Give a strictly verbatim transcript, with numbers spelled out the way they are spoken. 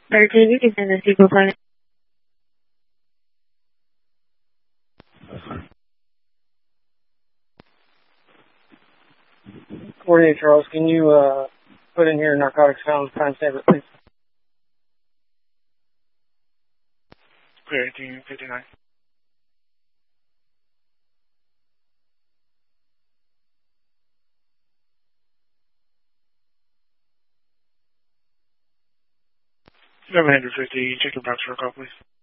thirteen, you can send the sequel plan. forty-eight Charles, can you uh, put in here narcotics found, time stamp it, please? Clear, eighteen fifty-nine. seven hundred fifty, check your box for a call, please.